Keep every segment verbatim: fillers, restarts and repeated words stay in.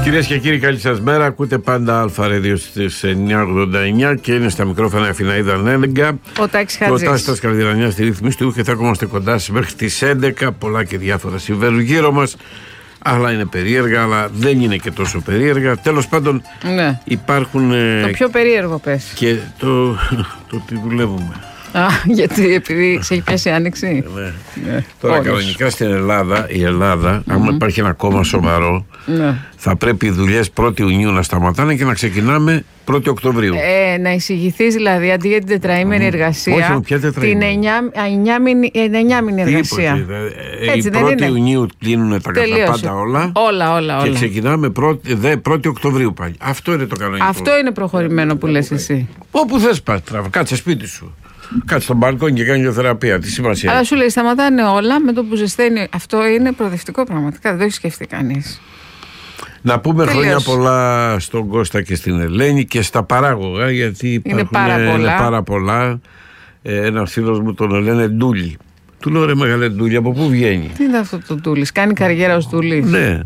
Κυρίες και κύριοι, καλή σας μέρα. Ακούτε πάντα Αλφα Ρέδιο στις εννιά ογδόντα εννιά και είναι στα μικρόφωνα Αθηναίδα Νέλεγκα. Ο Τάκης Χατζής. Ο Τάσης Καρδιρανιάς στη ρύθμιση του και θα είμαστε κοντά σας μέχρι τις έντεκα. Πολλά και διάφορα συμβαίνουν γύρω μας. Άλλα είναι περίεργα, αλλά δεν είναι και τόσο περίεργα. Τέλος πάντων, ναι. υπάρχουν. Το πιο περίεργο πες. Και το, το ότι δουλεύουμε. Α, γιατί επειδή σε έχει πιάσει άνοιξη. Ναι. Ναι. Τώρα κανονικά στην Ελλάδα, η Ελλάδα, mm-hmm. άμα υπάρχει ένα κόμμα σοβαρό, ναι. θα πρέπει οι δουλειές πρώτη Ιουνίου να σταματάνε και να ξεκινάμε πρώτη Οκτωβρίου. Ε, να εισηγηθείς δηλαδή αντί για την τετραήμερη mm. εργασία, όχι, ποια την εννιάμηνη εργασία. Η πρώτη Ιουνίου κλείνουν τα πάντα όλα. Όλα, όλα, όλα. Και ξεκινάμε πρώτη Οκτωβρίου πάλι. Αυτό είναι το κανονικό. Αυτό είναι προχωρημένο που λες εσύ. Όπου θες πας, κάτσε σπίτι σου. Κάτσε στο μπαλκόνι και κάνει θεραπεία. Τι σημασία. Αλλά σου λέει σταματάνε όλα με το που ζεσταίνει. Αυτό είναι προοδευτικό πραγματικά. Δεν το έχει σκεφτεί κανείς. Να πούμε Τελείως. Χρόνια πολλά στον Κώστα και στην Ελένη και στα παράγωγα, γιατί υπάρχουν, είναι πάρα πολλά. Είναι πάρα πολλά. Ε, ένας φίλος μου τον λένε Ντούλη. Του λέω ρε μεγάλε Ντούλη, από πού βγαίνει? Τι είναι αυτό το Ντούλης? Κάνει καριέρα ως Ντούλης? Ναι.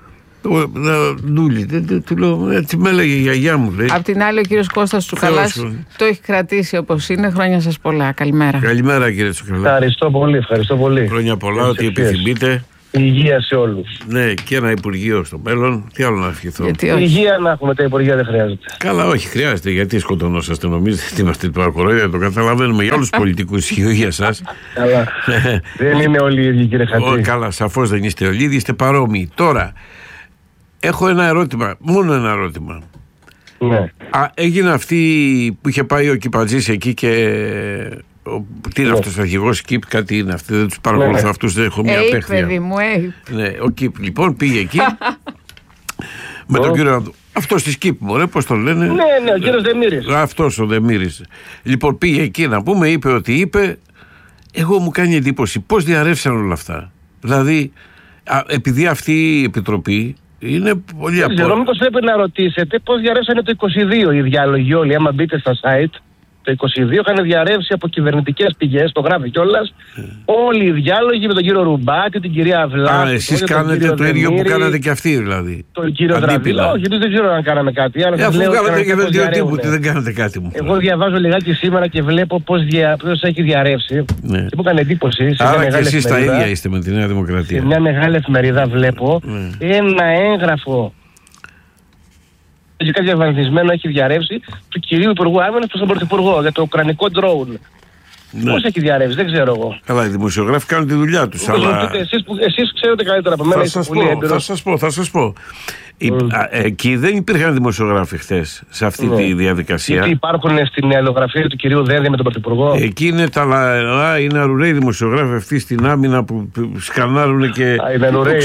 Ντούλη, του λέω, έτσι με έλεγε η γιαγιά μου. Λέει. Απ' την άλλη, ο κύριος Κώστας Τσουκαλάς το έχει κρατήσει όπως είναι. Χρόνια σας πολλά. Καλημέρα. Καλημέρα, κύριε Τσουκαλά. Ευχαριστώ πολύ, ευχαριστώ πολύ. Χρόνια πολλά, ό,τι επιθυμείτε. Υγεία σε όλους. Ναι, και ένα Υπουργείο στο μέλλον. Τι άλλο να ευχηθώ? Υγεία να έχουμε, τα Υπουργεία δεν χρειάζεται. Καλά, όχι, χρειάζεται. Γιατί σκοτωνόσαστε, νομίζετε ότι είμαστε παρακορόιδια? Το καταλαβαίνουμε για όλους τους πολιτικούς. Η υγεία σας. Καλά. Δεν είναι όλοι οι ίδιοι, κύριε Χατζή. Καλά, σαφώς δεν είστε όλοι ίδιοι, είστε παρόμοιοι. Τώρα. Έχω ένα ερώτημα, μόνο ένα ερώτημα. Ναι. Α, έγινε αυτή που είχε πάει ο Κιπατζής εκεί και. Ο, τι είναι ναι. αυτός ο αρχηγός Κιπ, κάτι είναι αυτή, δεν τους παρακολουθώ ναι, ναι. αυτούς, δεν έχω μια hey, παίχτρια. Παιδί μου, hey. Ναι, ο Κιπ λοιπόν πήγε εκεί με τον κύριο. Αυτός της Κιπ, μωρέ, πώς τον λένε. Ναι, ναι, ο κύριος Δεμήρης. Αυτός ο Δεμήρης. Λοιπόν, πήγε εκεί να πούμε, είπε ότι είπε. Εγώ μου κάνει εντύπωση πώς διαρρεύσαν όλα αυτά. Δηλαδή, α, επειδή αυτή η επιτροπή. Είναι πολύ απόλυτο. Ξέρω, μήπως πρέπει να ρωτήσετε πώς διαρρεύσανε το είκοσι δύο οι διάλογοι όλοι. Άμα μπείτε στα site, το είκοσι δύο είχαν διαρρεύσει από κυβερνητικές πηγές, το γράφει κιόλας. Mm. Όλοι οι διάλογοι με τον κύριο Ρουμπάτη, την κυρία Αυλά. Α, εσείς κάνετε το ίδιο Δεμήρη, που κάνατε και αυτοί δηλαδή. Τον κύριο Δραβίλα. Όχι, δεν ξέρω αν κάναμε κάτι. Ε, αφού κάνατε και δελτίο τύπου, δεν κάνατε κάτι μου. Εγώ διαβάζω λιγάκι σήμερα και βλέπω πώς δια, έχει διαρρεύσει. Ναι. Και μου έκανε εντύπωση. Άρα και εσείς τα ίδια είστε με τη Νέα Δημοκρατία. Σε μια μεγάλη εφημερίδα βλέπω ένα έγγραφο. Κάτι διαβανθισμένο έχει διαρρεύσει του κυρίου Υπουργού Άμυνας προς τον Πρωθυπουργό για το ουκρανικό ντρόουν. Ναι. Πώς έχει διαρρεύσει, δεν ξέρω εγώ. Καλά, οι δημοσιογράφοι κάνουν τη δουλειά τους. Αλλά... Εσείς, εσείς ξέρετε καλύτερα από μένα. Θα σας, πω, θα σας πω, θα σας πω. Mm. Εκεί δεν υπήρχαν δημοσιογράφοι χθες σε αυτή mm. τη διαδικασία. Γιατί υπάρχουν στην αλληλογραφία του κυρίου Δένδια με τον Πρωθυπουργό. Εκεί είναι τα λαά, είναι αρουραίοι δημοσιογράφοι αυτοί στην άμυνα που σκανάρουν και. Α, είναι αρουραίοι.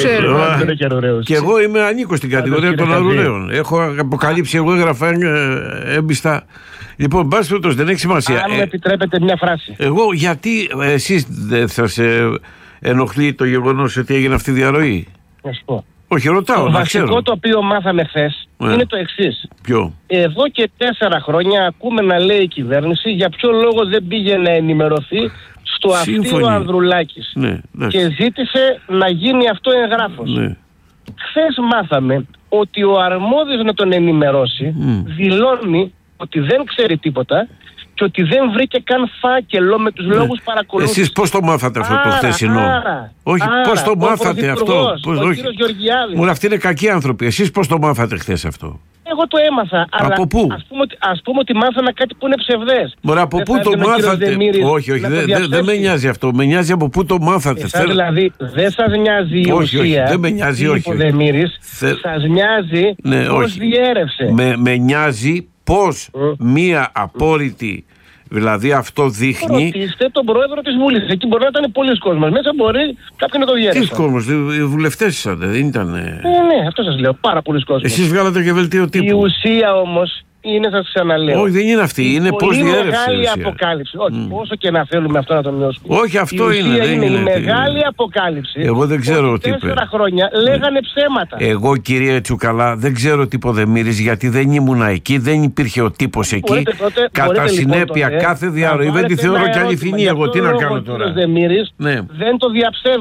Και εγώ είμαι ανήκω στην κατηγορία των αρουραίων. Έχω αποκαλύψει, εγώ έγραφα έμπιστα. Λοιπόν, πάση περιπτώσει, δεν έχει σημασία. Αν μου επιτρέπετε μια φράση. Εγώ, γιατί εσείς δεν θα σε ενοχλεί το γεγονός ότι έγινε αυτή η διαρροή? Να σου πω. Όχι, ρωτάω. Το βασικό ξέρω. Το οποίο μάθαμε χθες yeah. είναι το εξής. Ποιο? Εδώ και τέσσερα χρόνια ακούμε να λέει η κυβέρνηση για ποιο λόγο δεν πήγε να ενημερωθεί στο αυτείο Ανδρουλάκης. Ναι, και ζήτησε να γίνει αυτό εγγράφος. Ναι. Χθες μάθαμε ότι ο αρμόδιος να τον ενημερώσει mm. δηλώνει ότι δεν ξέρει τίποτα και ότι δεν βρήκε καν φάκελο με τους ναι. λόγους παρακολούθησης. Εσείς πώς το μάθατε αυτό άρα, το χθεσινό? Άρα, όχι, άρα, πώς το μάθατε αυτό? Πώς, ο κύριος Γεωργιάδης. Μόνο αυτοί είναι κακοί άνθρωποι. Εσείς πώς το μάθατε χθες αυτό? Εγώ το έμαθα. Από αλλά πού? Ας πούμε, ότι, ας πούμε ότι μάθανα κάτι που είναι ψευδές. Μωρά, από πού το μάθατε? Όχι, όχι, δεν δε, δε με νοιάζει αυτό. Με νοιάζει από πού το μάθατε. Εσάς Θέλ... δηλαδή δεν σας νοιάζει η όχι, ουσία. Όχι, δεν με νοιάζει, όχι. όχι. Θε... Σας νοιάζει ναι, πώς διέρευσε. Με, με νοιάζει πώς mm. μία απόρριτη. Δηλαδή αυτό δείχνει. Ρωτήστε τον πρόεδρο της Βουλής. Εκεί μπορεί να ήταν πολλοί κόσμος. Μέσα μπορεί κάποιοι να το διέρευσαν. Τι κόσμος, οι βουλευτές ήσαν, δεν ήταν. Ε, ναι, αυτό σας λέω. Πάρα πολλοί κόσμος. Εσείς βγάλατε και βελτίο τύπου. Η ουσία όμως είναι, σας ξαναλέω. Όχι, δεν είναι αυτή. Είναι πώς διέρευσε. Είναι μεγάλη αποκάλυψη. Όχι, mm. όσο και να θέλουμε αυτό να το μειώσουμε. Όχι, αυτό η είναι. ουσία δεν είναι, είναι η μεγάλη αποκάλυψη. Εγώ δεν ξέρω τι είπε. Τέσσερα χρόνια λέγανε ψέματα. Εγώ, κύριε Τσουκαλά, δεν ξέρω τι είπε ο Δεμήρης, γιατί δεν ήμουνα εκεί, δεν υπήρχε ο τύπος εκεί. Μπορείτε, τότε, Κατά συνέπεια, κάθε διαρροή δεν τη θεωρώ και αληθινή. Εγώ τι να κάνω τώρα. Ο Δεμήρης δεν το διαψεύδει.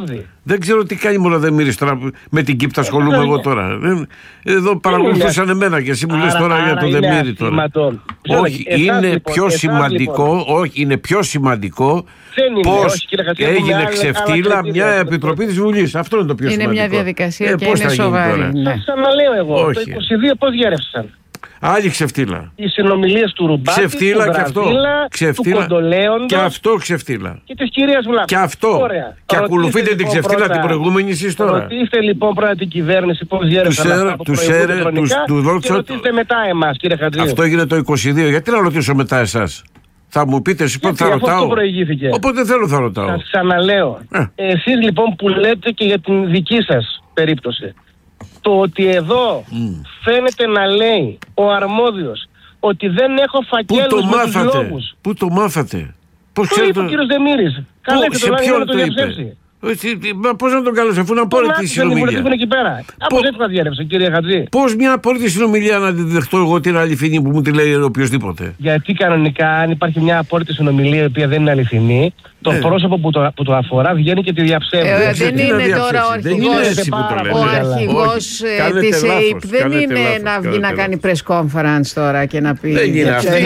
Δεν ξέρω τι κάνει μόνο δεν μύρεις τώρα. Με την Κύπτα ασχολούμαι εγώ τώρα. Εδώ παρακολουθούσαν εμένα και εσύ μου λες τώρα για το Δεμήρη τώρα. Όχι, είναι πιο σημαντικό, όχι, είναι πιο σημαντικό πώς έγινε ξεφτύλα μια επιτροπή της Βουλής. Αυτό είναι το πιο σημαντικό. Είναι μια διαδικασία και είναι σοβαρή. Θα ξαναλέω εγώ, το είκοσι δύο πώς διέρευσαν. Άλλη ξεφτύλα. Οι συνομιλίες του Ρουμπάκη, ξεφτύλα του και αυτό. Ξεφτύλα, του Κοντολέοντος και αυτό ξεφτύλα. Και της κυρίας Βλάχου. Και αυτό. Ωραία. Και ακολουθείτε λοιπόν την ξεφτύλα πρώτα, την προηγούμενη εσείς τώρα. Ρωτήστε λοιπόν πρώτα την κυβέρνηση πώς διέρευσαν αυτά που προηγούνται χρονικά και ρωτήστε μετά εμάς, κύριε Χατζή. Αυτό έγινε το είκοσι δύο. Γιατί να ρωτήσω μετά εσάς? Θα μου πείτε εσείς πότε θα ρωτάω. Αυτό προηγήθηκε. Όποτε θέλω θα ρωτάω. Σας ξαναλέω. Ε. Εσείς λοιπόν που λέτε και για την δική σας περίπτωση. Το ότι εδώ mm. φαίνεται να λέει ο αρμόδιος ότι δεν έχω φακέλους με τους λόγους. Πού το μάθατε? Πώς το είπε ο κύριος Δεμήρης. Καλέτε τον Άγιο να το διαψεύσει. Πώς να τον καλέσω, αφού είναι απόρριτη συνομιλία. Τον εκεί πέρα. Από έτσι θα διέρευσε, κύριε Χατζή. Πώς μια απόρριτη συνομιλία να την δεχτώ εγώ την αληθινή που μου τη λέει οποιοδήποτε? Γιατί κανονικά, αν υπάρχει μια απόρριτη συνομιλία η οποία δεν είναι αληθινή, το ε. πρόσωπο που το, που το αφορά βγαίνει και τη διαψεύδει. Ε, δεν είναι τώρα ο αρχηγός, ο αρχηγός της ΕΕΠ. Δεν είναι να βγει να κάνει press conference τώρα και να πει. Δεν είναι αυτή.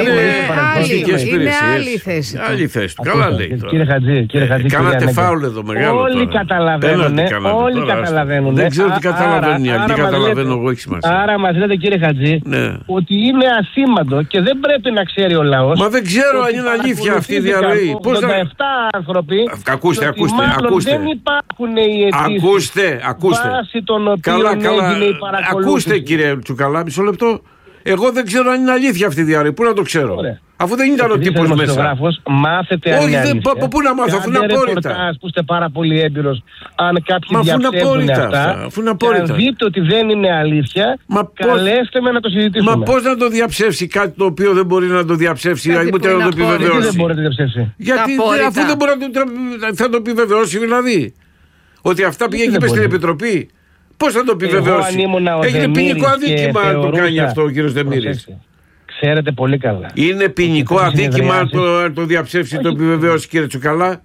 Είναι άλλη θέση. Άλλη θέση. Καλά λέει. Κύριε Χατζή, κύριε Χατζή. Κάνατε φάουλ εδώ μεγάλο. Όλοι καταλαβαίνουν. Όλοι καταλαβαίνουν. Δεν ξέρω τι καταλαβαίνουν οι άλλοι. Τι καταλαβαίνω εγώ, έχει σημασία. Άρα μας λέτε, κύριε Χατζή, ότι είναι ασήμαντο και δεν πρέπει να ξέρει ο λαός. Μα δεν ξέρω αν είναι αλήθεια αυτή η διαρροή. Πώς θα. επτά άνθρωποι. Ακούστε, ακούστε, ακούστε. Δεν υπάρχουν οι αιτήσεις. Ακούστε, ακούστε. Βάσει των οποίων καλά, καλά. έγινε η παρακολούθηση. Ακούστε, κύριε Τσουκαλά, μισό λεπτό. Εγώ δεν ξέρω αν είναι αλήθεια αυτή η διαρροή. Πού να το ξέρω? Ωραία. Αφού δεν ήταν ο τύπος μέσα. Μάθετε αν όχι, είναι δεν, π, πού να μάθω, αφού είναι απόρριτα. Που είστε πάρα πολύ έμπειρος, αν κάποιοι μα διαψεύδουν αυτά, αφού είναι απόρριτα. Και αν δείτε ότι δεν είναι αλήθεια, μα καλέστε με να το συζητήσουμε. Μα πώς να το διαψεύσει κάτι το οποίο δεν μπορεί να το διαψεύσει, ούτε να το επιβεβαιώσει? Γιατί δεν μπορεί να το διαψεύσει? Γιατί αφού δεν μπορεί να το, θα το επιβεβαιώσει δηλαδή? Ότι αυτά πήγε και στην Επιτροπή. Πώς θα το επιβεβαιώσει? Έγινε ποινικό αδίκημα αν το κάνει αυτό ο κύριος Δεμήρης. Ξέρετε πολύ καλά. Είναι ποινικό αδίκημα αν το, το διαψεύσει, όχι, το επιβεβαιώσει, κύριε Τσουκαλά?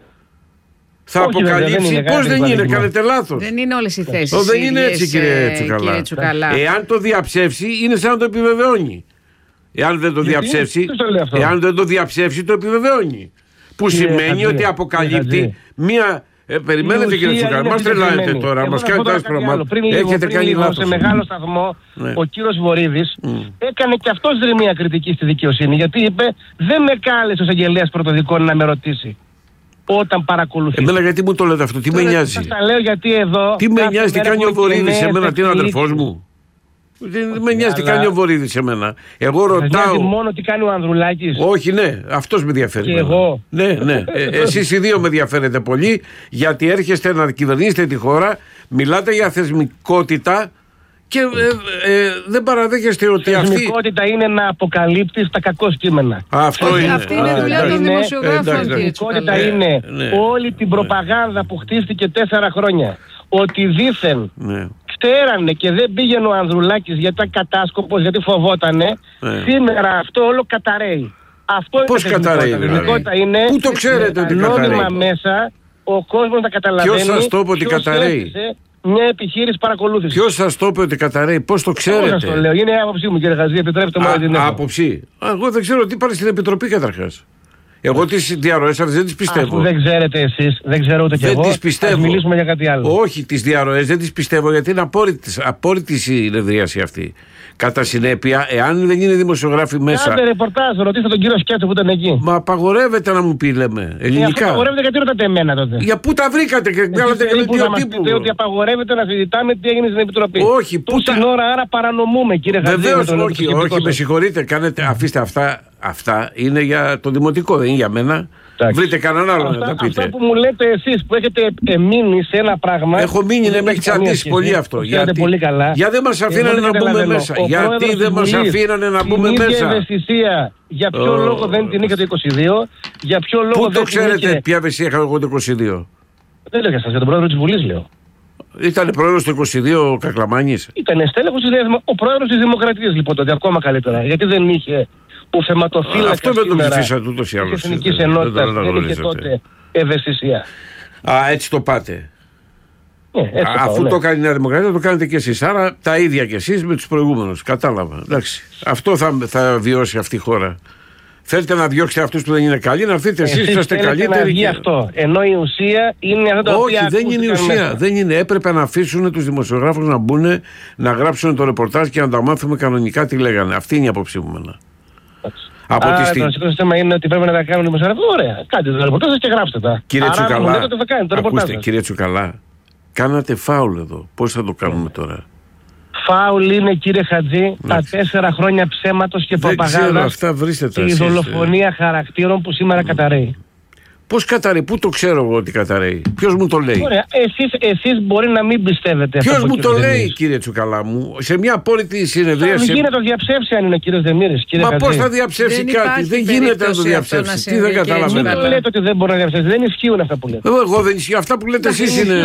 Θα όχι, αποκαλύψει. Πώς δεν είναι, κάνετε λάθος. Δεν είναι όλες οι θέσεις. Δεν είναι έτσι, κύριε Τσουκαλά. Κύριε Τσουκαλά. Εάν το διαψεύσει, είναι σαν να το επιβεβαιώνει. Εάν δεν το γιατί, διαψεύσει, εάν δεν το διαψεύσει, το επιβεβαιώνει. Που κύριε σημαίνει κύριε, ότι αποκαλύπτει κύριε, μία. Ε, περιμένετε, κύριε Τσουκαλά, μας τρελαίνετε τώρα, μας κάνετε άσπρο μάτι. Έχετε κάνει λάθος. Σε μεγάλο σταθμό, ναι. Ο κύριος Βορίδης mm. έκανε και αυτός μια κριτική στη δικαιοσύνη. Γιατί είπε, δεν με κάλεσε ο εισαγγελέας πρωτοδικών να με ρωτήσει. Όταν παρακολουθεί. Εμένα γιατί μου το λέτε αυτό, τι τώρα με νοιάζει? Σας τα λέω γιατί εδώ. Τι με νοιάζει, τι κάνει ο Βορίδης σε μένα, τι είναι ο αδερφός μου? Δεν με νοιάζει τι κάνει ο Βορίδης σε μένα. Εγώ ρωτάω. Μόνο τι κάνει ο Ανδρουλάκης. Όχι, ναι, αυτός με ενδιαφέρει. Και εγώ. Ναι, ναι. Ε, εσείς οι δύο με ενδιαφέρετε πολύ, γιατί έρχεστε να κυβερνήσετε τη χώρα, μιλάτε για θεσμικότητα και ε, ε, δεν παραδέχεστε ότι αυτή. Θεσμικότητα είναι να αποκαλύπτεις τα κακό κείμενα. Αυτό όχι, είναι. Αυτή είναι δουλειά των δημοσιογράφων. Θεσμικότητα είναι ναι. όλη την προπαγάνδα που χτίστηκε τέσσερα χρόνια. Ότι δήθεν. Ναι. Ξέρανε και δεν πήγαινε ο Ανδρουλάκης γιατί ήταν κατάσκοπος, γιατί φοβότανε. Ναι. Σήμερα αυτό όλο καταραίει. Αυτό πώς είναι καταραίει, δηλαδή? Είναι πού το ξέρετε ότι καταραίει? Νόμιμα μέσα ο κόσμος να καταλαβαίνει. Ποιος σας το είπε ότι καταραίει? Μια επιχείρηση παρακολούθησης. Ποιος σας το είπε ότι καταραίει? Πώς το ξέρετε? Πώς σας το λέω? Είναι η άποψή μου, κύριε Χατζή, επιτρέπετε μου να την έχω. Άποψη. Εγώ δεν ξέρω τι πάρει στην Επιτροπή καταρχάς. Εγώ τις διαρροές αυτές δεν τις πιστεύω. Αφού δεν ξέρετε εσείς, δεν ξέρω ούτε κι εγώ. Τις πιστεύω. Ας μιλήσουμε για κάτι άλλο. Όχι, τις διαρροές δεν τις πιστεύω γιατί είναι απόρριτη η συνεδρίαση αυτή. Κατά συνέπεια, εάν δεν είναι δημοσιογράφοι μέσα. Κάντε ρεπορτάζ, ρωτήστε τον κύριο Σκέτσο που ήταν εκεί. Μα απαγορεύεται να μου πει, λέμε. Ελληνικά. Ε, απαγορεύεται γιατί ρωτάτε εμένα τότε? Για πού τα βρήκατε και βγάλατε και δελτίο τύπου? Πείτε ότι απαγορεύεται να συζητάμε τι έγινε στην Επιτροπή. Όχι, πού τα. Ώρα, άρα παρανομούμε, κύριε Χατζή. Βεβαίως, όχι, όχι, με συγχωρείτε, κάνετε, αφήστε αυτά. Αυτά είναι για το δημοτικό, δεν είναι για μένα. Εντάξει. Βρείτε κανέναν άλλο να τα πείτε. Αυτό που μου λέτε εσείς που έχετε μείνει σε ένα πράγμα. Έχω μείνει, ναι, με έχει τσαντήσει πολύ αυτό. Γιατί, πολύ καλά. γιατί δεν μας αφήνανε να μπούμε μέσα. Γιατί δεν μας αφήνανε να μπούμε μέσα. Την ευαισθησία, για ποιο oh. λόγο δεν την είχε το είκοσι δύο, για ποιο λόγο πού δεν το ξέρετε την είχε... ποια ευαισθησία είχα εγώ το είκοσι δύο? Δεν λέω για σας, για τον πρόεδρο της Βουλής λέω. Ήταν πρόεδρος του είκοσι δύο ο Κακλαμάνης. Ήταν στέλεχος της Δημοκρατίας. Ο πρόεδρος της Δημοκρατίας λοιπόν τότε ακόμα καλύτερα. Γιατί δεν είχε ο θεματοφύλακας. Αυτό δεν το ψηφίσατε ούτως ή άλλως. Της Εθνικής Ενότητας δεν είχε τότε ευαισθησία. Α, έτσι το πάτε. Yeah, Αφού ναι. το κάνει η Νέα Δημοκρατία, το κάνετε και εσείς. Άρα τα ίδια και εσείς με τους προηγούμενους. Κατάλαβα. Εντάξει. Αυτό θα, θα βιώσει αυτή η χώρα. Θέλετε να διώξετε αυτούς που δεν είναι καλοί, να έρθετε εσείς που είστε καλύτεροι. Να βγει και... αυτό. Ενώ η ουσία είναι αυτό το Όχι, δεν είναι η ουσία. Δεν είναι. Έπρεπε να αφήσουν τους δημοσιογράφους να μπουν, να γράψουν το ρεπορτάζ και να τα μάθουμε κανονικά τι λέγανε. Αυτή είναι η άποψή μου μένα. Από Άρα, τη το θέμα είναι ότι πρέπει να τα κάνουν οι δημοσιογράφοι. Ωραία, κάντε το ρεπορτάζ και γράψτε τα. Κύριε Άρα, Τσουκαλά, λέτε, το κάνει, το ακούστε, κύριε Τσουκαλά, κάνατε φάουλ εδώ. Πώς θα το κάνουμε τώρα? Φάουλ είναι, κύριε Χατζή, τα τέσσερα χρόνια ψέματος και προπαγάνδας και η δολοφονία χαρακτήρων που σήμερα καταραίει. Πώς καταραίει, πού το ξέρω εγώ ότι καταραίει, ποιος μου το λέει? Ωραία, εσείς, εσείς μπορεί να μην πιστεύετε. Ποιος μου το λέει, κύριε Τσουκαλά μου, σε μια απόλυτη συνεδρία. Δεν γίνεται να το διαψεύσει αν είναι ο κύριος Δεμήρης. Μα πώς θα διαψεύσει δεν κάτι, δεν γίνεται να το διαψεύσει. Τι δεν καταλαβαίνω. Μην λέτε ότι δεν μπορεί να διαψεύσει, δεν ισχύουν αυτά που λέτε. Εγώ δεν ισχύει, αυτά που λέτε εσείς είναι.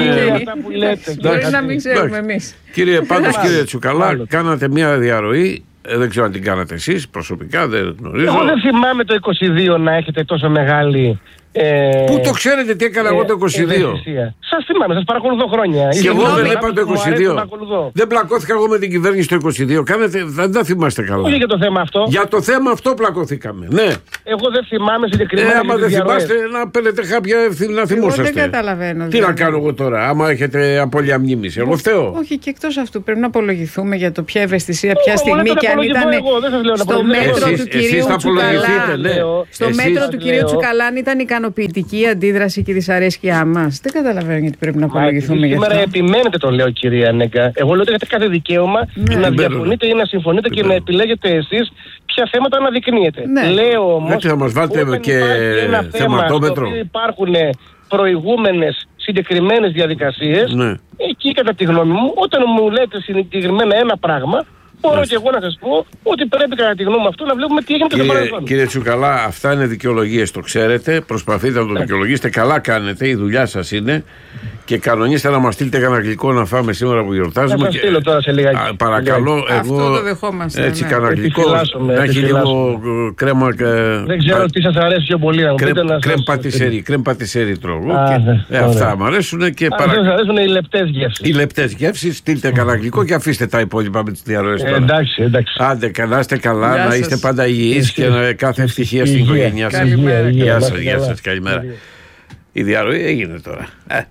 Μπορεί να μην ξέρουμε εμείς. Κύριε, πάντως κύριε Τσουκαλά, κάνατε μια διαρροή. Δεν ξέρω αν την κάνατε εσείς προσωπικά, δεν γνωρίζω. Εγώ δεν θυμάμαι το είκοσι δύο να έχετε τόσο μεγάλη. Ε, Πού το ξέρετε τι έκανα ε, εγώ το είκοσι δύο? Σας θυμάμαι, σας παρακολουθώ χρόνια. Και εγώ δεν είπα το είκοσι δύο. Δεν πλακώθηκα εγώ με την κυβέρνηση το είκοσι δύο. Κάνετε, δεν τα θυμάστε καλά. Όχι για το θέμα αυτό. Για το θέμα αυτό πλακώθηκαμε. Ναι. Εγώ δεν θυμάμαι συγκεκριμένα. Ε, άμα δεν θυμάστε, να παίρνετε κάποια ευθύνη να θυμόσαστε. Εγώ δεν καταλαβαίνω. Τι δηλαδή να κάνω εγώ τώρα, άμα έχετε απώλεια μνήμης? Εγώ φταίω. Όχι, και εκτός αυτού πρέπει να απολογηθούμε για το ποια ευαισθησία, ποια στιγμή και αν ήταν στο μέτρο του κυρίου Τσουκαλά. Στο μέτρο του κυρίου Τσουκαλά αν ήταν ικανοποιητική αντίδραση και η δυσαρέσκειά μας. Δεν καταλαβαίνω γιατί πρέπει να απολογηθούμε γι' αυτό. Σήμερα επιμένετε, το λέω, κυρία Νέγκα. Εγώ λέω ότι έχετε κάθε δικαίωμα ναι. να διαφωνείτε ή να συμφωνείτε και να επιλέγετε εσείς ποια θέματα αναδεικνύετε. Ναι. Λέω όμως. Έτσι θα μας βάλετε και θεματόμετρο. Θέμα, υπάρχουν προηγούμενες συγκεκριμένες διαδικασίες. Ναι. Εκεί, κατά τη γνώμη μου, όταν μου λέτε συγκεκριμένα ένα πράγμα, μπορώ και εγώ να σας πω ότι πρέπει, κατά τη γνώμη μου, αυτό να βλέπουμε τι έγινε και στο παρελθόν. Κύριε Τσουκαλά, αυτά είναι δικαιολογίες, το ξέρετε. Προσπαθείτε να το δικαιολογήσετε. Καλά κάνετε, η δουλειά σας είναι. Και κανονίστε να μας στείλετε κανένα γλυκό να φάμε σήμερα που γιορτάζουμε. Θα σας στείλω τώρα σε λίγα. Α, παρακαλώ, εγώ. Αυτό το δεχόμαστε. Έτσι, ναι. κανένα γλυκό. Να έχει λίγο κρέμα. Δεν ξέρω τι σας αρέσει πιο πολύ. Κρέμ πατησέρι, κρέμ πατησέρι τρώω. Αυτά μου αρέσουν και παρακαλώ. Σας αρέσουν οι λεπτές γεύσεις. Οι λεπτές γεύσεις, στείλτε κανένα γλυκό και αφήστε τα υπόλοιπα με τις διαρροές. Εντάξει, εντάξει. Άντε, καλά, είστε καλά, να είστε πάντα υγιείς και κάθε ευτυχία στην οικογένειά σας. Γεια σας, γεια σας, καλημέρα. Η διαρροή έγινε τώρα.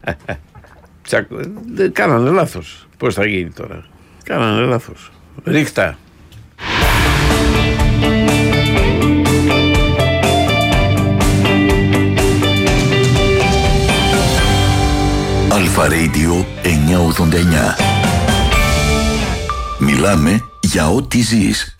Κάνανε λάθος. Πώς θα γίνει τώρα? Κάνανε λάθος. Ρίχτα. Αλφα Radio εννιακόσια ογδόντα εννιά. Μιλάμε για ό,τι ζεις.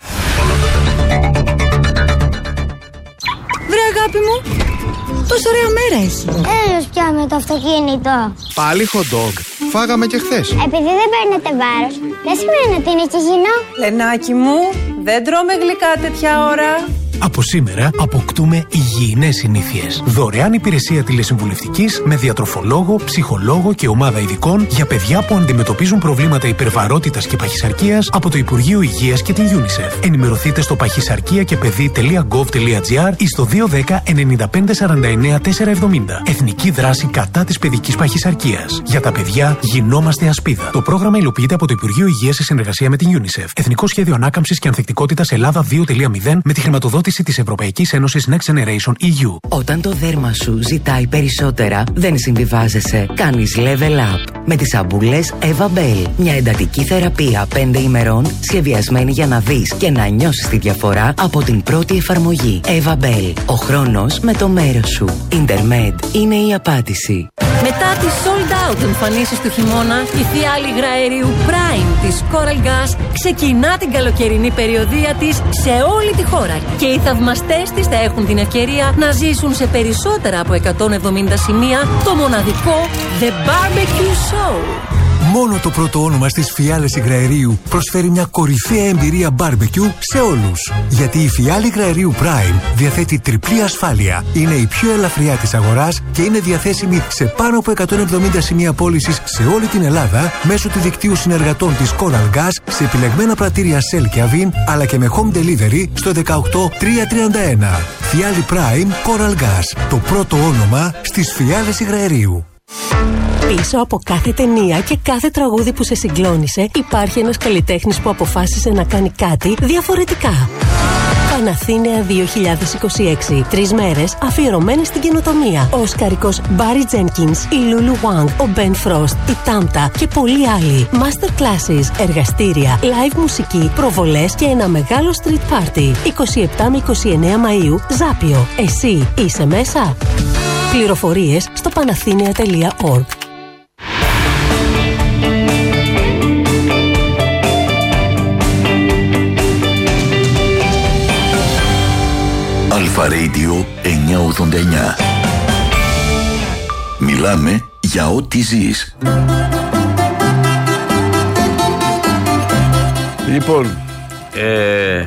Βρε αγάπη μου, τόσο ωραία μέρα έχει. Έλος πια με το αυτοκίνητο. Πάλι hot dog. Φάγαμε και χθες. Επειδή δεν παίρνετε βάρος, δεν σημαίνει ότι είναι υγιεινό. Λενάκι μου, δεν τρώμε γλυκά τέτοια ώρα. Από σήμερα αποκτούμε υγιεινές συνήθειες. Δωρεάν υπηρεσία τηλεσυμβουλευτικής με διατροφολόγο, ψυχολόγο και ομάδα ειδικών για παιδιά που αντιμετωπίζουν προβλήματα υπερβαρότητας και παχυσαρκίας από το Υπουργείο Υγείας και την UNICEF. Ενημερωθείτε στο παχυσαρκία και παιδί τελεία γκοβ τελεία τζι άρ ή στο δύο ένα μηδέν εννιά πέντε σαράντα εννιά τετρακόσια εβδομήντα. Εθνική δράση κατά της παιδικής παχυσαρκίας. Για τα παιδιά γινόμαστε ασπίδα. Το πρόγραμμα υλοποιείται από το Υπουργείο Υγείας σε συνεργασία με την UNICEF. Εθνικό Σχέδιο Ανάκαμψης και Ανθεκτικότητας Ελλάδα δύο κόμμα μηδέν με τη χρηματοδότηση της Ευρωπαϊκής Ένωσης Next Generation ι γιου. Όταν το δέρμα σου ζητάει περισσότερα, δεν συμβιβάζεσαι. Κάνεις level up με τις σαμπούλες Eva Bell. Μια εντατική θεραπεία πέντε ημερών σχεδιασμένη για να δεις και να νιώσεις τη διαφορά από την πρώτη εφαρμογή. Eva Bell. Ο χρόνος με το μέρος σου. Intermed είναι η απάντηση. Μετά τις sold out εμφανίσεις του χειμώνα, η φιάλη υγραερίου Prime της Coral Gas ξεκινά την καλοκαιρινή περιοδεία της σε όλη τη χώρα. Και οι θαυμαστές της θα έχουν την ευκαιρία να ζήσουν σε περισσότερα από εκατόν εβδομήντα σημεία το μοναδικό The Barbecue Show. Μόνο το πρώτο όνομα στις φιάλες υγραερίου προσφέρει μια κορυφαία εμπειρία barbecue σε όλους. Γιατί η φιάλη υγραερίου Prime διαθέτει τριπλή ασφάλεια. Είναι η πιο ελαφριά της αγοράς και είναι διαθέσιμη σε πάνω από εκατόν εβδομήντα σημεία πώλησης σε όλη την Ελλάδα μέσω του δικτύου συνεργατών της Coral Gas σε επιλεγμένα πρατήρια Shell και Avin, αλλά και με home delivery στο δεκαοκτώ τριακόσια τριάντα ένα. Φιάλη Prime Coral Gas. Το πρώτο όνομα στις φιάλες υγραερίου. Πίσω από κάθε ταινία και κάθε τραγούδι που σε συγκλώνησε υπάρχει ένας καλλιτέχνης που αποφάσισε να κάνει κάτι διαφορετικά. Παναθήναια δύο χιλιάδες είκοσι έξι. Τρεις μέρες αφιερωμένες στην καινοτομία. Ο οσκαρικός Μπάρι Τζένκινς, η Λούλου Wang, ο Μπεν Φρόστ, η Τάμτα και πολλοί άλλοι. Master classes, εργαστήρια, live μουσική, προβολές και ένα μεγάλο street party. είκοσι επτά με είκοσι εννέα Μαΐου, Ζάπιο. Εσύ είσαι μέσα? Πληροφορίες στο παναθήναια τελεία org. Αλφα Radio εννιακόσια ογδόντα εννιά. Μιλάμε για ό,τι ζεις. Λοιπόν, ε,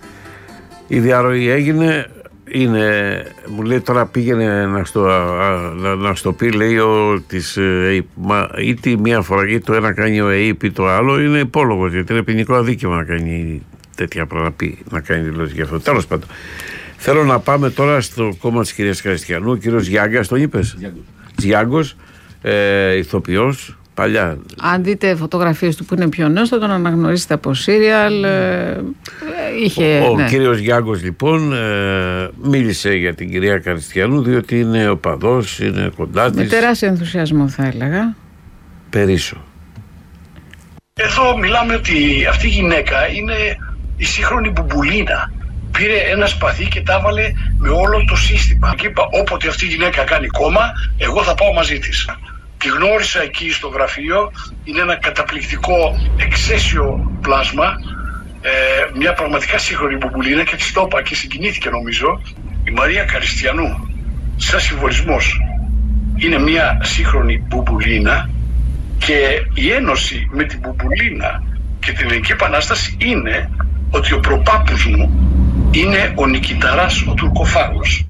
η διαρροή έγινε. Είναι, μου λέει τώρα πήγαινε να στο, να, να στο πει, λέει ο της ΕΕΠ. Μα είτε μία φορά ή το ένα κάνει ο ΕΕΠ ή το άλλο, είναι υπόλογος, γιατί είναι ποινικό αδίκημα να κάνει τέτοια πράγματα, να κάνει δηλώσεις γι' αυτό. Τέλος πάντων. Θέλω να πάμε τώρα στο κόμμα της κυρίας Καριστιανού. Ο κύριος Γιάγκας, τον είπες? Γιάγκος, ε, ηθοποιός, παλιά. Αν δείτε φωτογραφίες του που είναι πιο νέος, θα τον αναγνωρίσετε από σύριαλ. Ε, είχε, ο ο ναι. κύριος Γιάγκος λοιπόν ε, μίλησε για την κυρία Καριστιανού, διότι είναι οπαδός, είναι κοντά της. Με τεράστιο ενθουσιασμό θα έλεγα. Περίσσο. Εδώ μιλάμε ότι αυτή η γυναίκα είναι η σύγχρονη μπουμπουλίνα. Πήρε ένα σπαθί και τα έβαλε με όλο το σύστημα. Και είπα, όποτε αυτή η γυναίκα κάνει κόμμα, εγώ θα πάω μαζί της. Τη γνώρισα εκεί στο γραφείο, είναι ένα καταπληκτικό εξαίσιο πλάσμα, ε, μια πραγματικά σύγχρονη μπουμπουλίνα, και της το είπα και συγκινήθηκε νομίζω. Η Μαρία Καριστιανού, σαν συμβολισμός, είναι μια σύγχρονη μπουμπουλίνα, και η ένωση με την μπουμπουλίνα και την Ελληνική Επανάσταση είναι ότι ο προπάπους μου είναι ο Νικηταράς ο Τουρκοφάγος.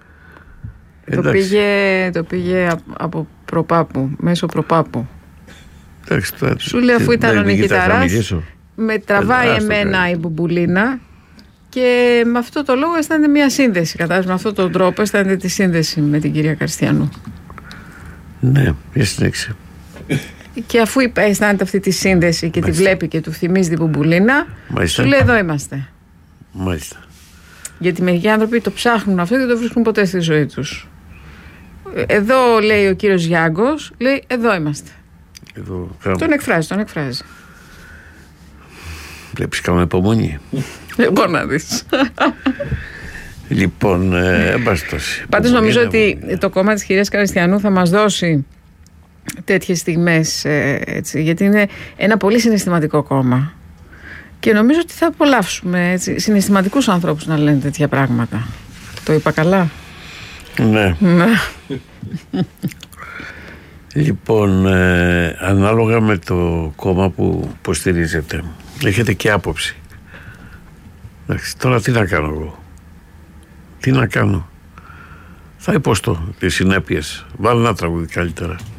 Το πήγε, το πήγε από προπάπου, μέσω προπάπου. Εντάξει, σου λέει, αφού ήταν ο Νικηταράς, με τραβάει ε, εμένα η μπουμπουλίνα, και με αυτό το λόγο αισθάνεται μια σύνδεση. Κατάλαβες, με αυτόν τον τρόπο αισθάνεται τη σύνδεση με την κυρία Καριστιανού. Ναι, για συνέχισε. Και αφού αισθάνεται αυτή τη σύνδεση και Μάλιστα. τη βλέπει και του θυμίζει την μπουμπουλίνα, Μάλιστα. σου λέει, εδώ είμαστε. Μάλιστα. Γιατί μερικοί άνθρωποι το ψάχνουν αυτό και δεν το βρίσκουν ποτέ στη ζωή τους. Εδώ, λέει ο κύριος Γιάγκος, λέει, εδώ είμαστε. Εδώ, τον εκφράζει, τον εκφράζει. Βλέπεις, κάνουμε υπομονή. Λοιπόν, να δεις. Λοιπόν, έμπαστος. Πάντως νομίζω ότι το κόμμα της κυρίας Καριστιανού θα μας δώσει τέτοιες στιγμές, έτσι, γιατί είναι ένα πολύ συναισθηματικό κόμμα. Και νομίζω ότι θα απολαύσουμε, έτσι, συναισθηματικούς ανθρώπους να λένε τέτοια πράγματα. Το είπα καλά? Ναι. Ναι. Λοιπόν, ε, ανάλογα με το κόμμα που υποστηρίζετε, έχετε και άποψη. Εντάξει, τώρα τι να κάνω εγώ? Τι να κάνω? Θα υποστώ τις συνέπειες. Βάλε ένα τραγούδι καλύτερα.